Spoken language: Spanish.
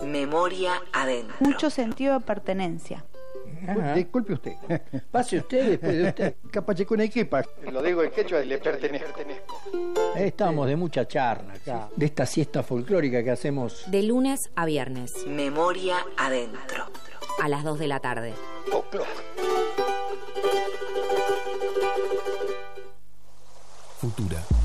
Memoria adentro. Mucho sentido de pertenencia. Ajá. Disculpe usted. Pase usted después de usted. Capachecunequipa. Lo digo en quechua y le pertenezco. Estamos de mucha charla acá, de esta siesta folclórica que hacemos. De lunes a viernes. Memoria adentro. A las 2 de la tarde. Futura.